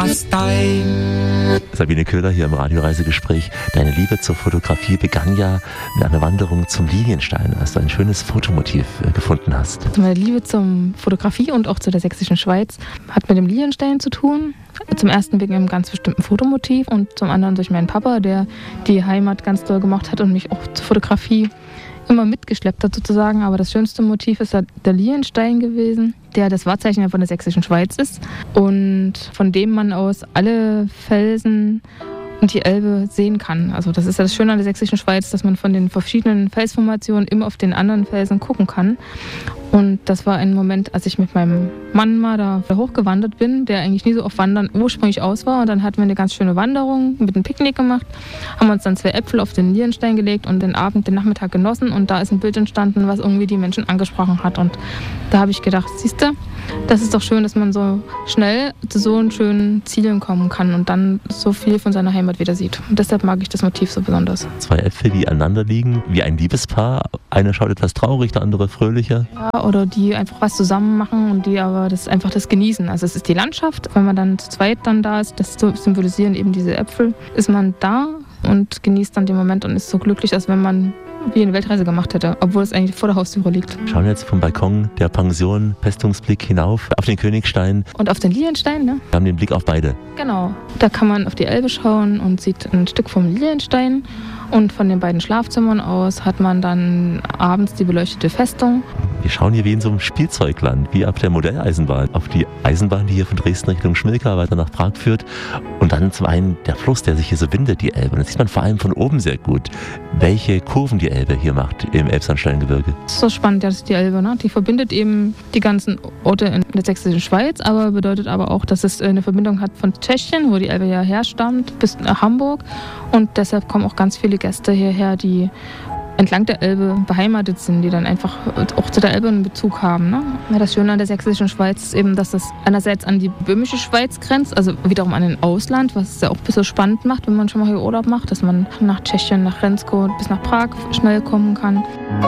Sabine Köhler hier im Radioreisegespräch. Deine Liebe zur Fotografie begann ja mit einer Wanderung zum Lilienstein, als du ein schönes Fotomotiv gefunden hast. Meine Liebe zur Fotografie und auch zu der sächsischen Schweiz hat mit dem Lilienstein zu tun. Zum ersten wegen einem ganz bestimmten Fotomotiv und zum anderen durch meinen Papa, der die Heimat ganz doll gemacht hat und mich auch zur Fotografie immer mitgeschleppt hat sozusagen. Aber das schönste Motiv ist der Lilienstein gewesen, der das Wahrzeichen von der sächsischen Schweiz ist und von dem man aus alle Felsen und die Elbe sehen kann. Also das ist ja das Schöne an der sächsischen Schweiz, dass man von den verschiedenen Felsformationen immer auf den anderen Felsen gucken kann. Und das war ein Moment, als ich mit meinem Mann mal da hochgewandert bin, der eigentlich nie so auf Wandern ursprünglich aus war. Und dann hatten wir eine ganz schöne Wanderung mit einem Picknick gemacht, haben uns dann 2 Äpfel auf den Lilienstein gelegt und den Nachmittag genossen. Und da ist ein Bild entstanden, was irgendwie die Menschen angesprochen hat. Und da habe ich gedacht, siehste, das ist doch schön, dass man so schnell zu so einen schönen Zielen kommen kann und dann so viel von seiner Heimat wieder sieht. Und deshalb mag ich das Motiv so besonders. 2 Äpfel, die aneinander liegen, wie ein Liebespaar. Einer schaut etwas traurig, der andere fröhlicher. Ja, oder die einfach was zusammen machen und die aber das einfach das genießen. Also es ist die Landschaft, wenn man dann zu zweit dann da ist, das symbolisieren eben diese Äpfel, ist man da und genießt dann den Moment und ist so glücklich, als wenn man wie eine Weltreise gemacht hätte, obwohl es eigentlich vor der Haustüre liegt. Schauen jetzt vom Balkon der Pension, Festungsblick hinauf auf den Königstein. Und auf den Lilienstein, ne? Wir haben den Blick auf beide. Genau. Da kann man auf die Elbe schauen und sieht ein Stück vom Lilienstein. Und von den beiden Schlafzimmern aus hat man dann abends die beleuchtete Festung. Wir schauen hier wie in so einem Spielzeugland, wie auf der Modelleisenbahn, auf die Eisenbahn, die hier von Dresden Richtung Schmilka weiter nach Prag führt. Und dann zum einen der Fluss, der sich hier so windet, die Elbe. Und das sieht man vor allem von oben sehr gut, welche Kurven die Elbe hier macht im Elbsandsteingebirge. Das ist so spannend, ja, das ist die Elbe, ne? Die verbindet eben die ganzen Orte in der sächsischen Schweiz, aber bedeutet aber auch, dass es eine Verbindung hat von Tschechien, wo die Elbe ja herstammt, bis nach Hamburg. Und deshalb kommen auch ganz viele Gäste hierher, die entlang der Elbe beheimatet sind, die dann einfach auch zu der Elbe einen Bezug haben. Ne? Ja, das Schöne an der sächsischen Schweiz ist eben, dass es einerseits an die böhmische Schweiz grenzt, also wiederum an ein Ausland, was es ja auch ein bisschen spannend macht, wenn man schon mal hier Urlaub macht, dass man nach Tschechien, nach Rensko bis nach Prag schnell kommen kann.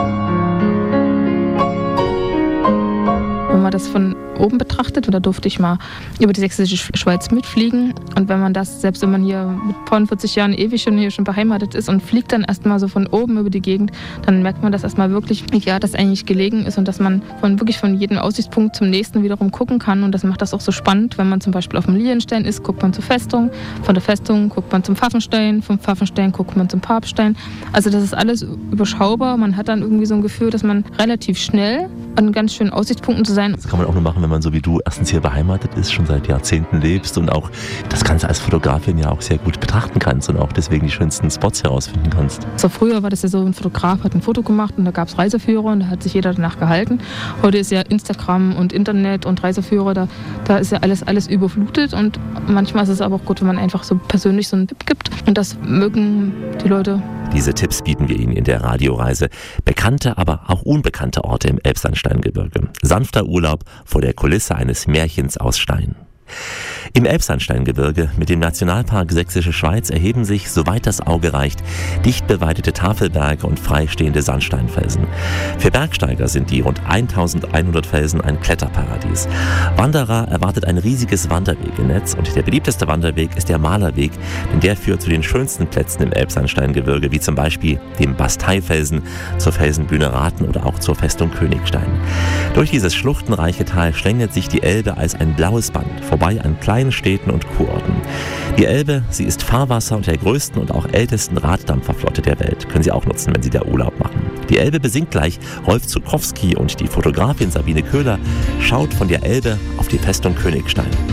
Wenn man das von oben betrachtet, und da durfte ich mal über die sächsische Schweiz mitfliegen, und wenn man das, selbst wenn man hier mit 40 Jahren ewig hier schon beheimatet ist und fliegt dann erstmal so von oben über die Gegend, dann merkt man das erstmal wirklich, wie ja das eigentlich gelegen ist und dass man wirklich von jedem Aussichtspunkt zum nächsten wiederum gucken kann, und das macht das auch so spannend. Wenn man zum Beispiel auf dem Lilienstein ist, guckt man zur Festung, von der Festung guckt man zum Pfaffenstein, vom Pfaffenstein guckt man zum Papstein. Also das ist alles überschaubar, man hat dann irgendwie so ein Gefühl, dass man relativ schnell an ganz schönen Aussichtspunkten zu sein. Das kann man auch nur machen, wenn man so wie du erstens hier beheimatet ist, schon seit Jahrzehnten lebst und auch das Ganze als Fotografin ja auch sehr gut betrachten kannst und auch deswegen die schönsten Spots herausfinden kannst. So früher war das ja so, ein Fotograf hat ein Foto gemacht und da gab es Reiseführer und da hat sich jeder danach gehalten. Heute ist ja Instagram und Internet und Reiseführer, da ist ja alles überflutet, und manchmal ist es aber auch gut, wenn man einfach so persönlich so einen Tipp gibt, und das mögen die Leute. Diese Tipps bieten wir Ihnen in der Radioreise. Bekannte, aber auch unbekannte Orte im Elbsandsteingebirge. Sanfter Urlaub vor der Kulisse eines Märchens aus Stein. Im Elbsandsteingebirge mit dem Nationalpark Sächsische Schweiz erheben sich, soweit das Auge reicht, dicht beweidete Tafelberge und freistehende Sandsteinfelsen. Für Bergsteiger sind die rund 1100 Felsen ein Kletterparadies. Wanderer erwartet ein riesiges Wanderwegenetz, und der beliebteste Wanderweg ist der Malerweg, denn der führt zu den schönsten Plätzen im Elbsandsteingebirge, wie zum Beispiel dem Basteifelsen, zur Felsenbühne Rathen oder auch zur Festung Königstein. Durch dieses schluchtenreiche Tal schlängelt sich die Elbe als ein blaues Band vorbei an kleinen Städten und Kurorten. Die Elbe, sie ist Fahrwasser und der größten und auch ältesten Raddampferflotte der Welt. Können Sie auch nutzen, wenn Sie da Urlaub machen. Die Elbe besingt gleich Rolf Zuckowski, und die Fotografin Sabine Köhler schaut von der Elbe auf die Festung Königstein.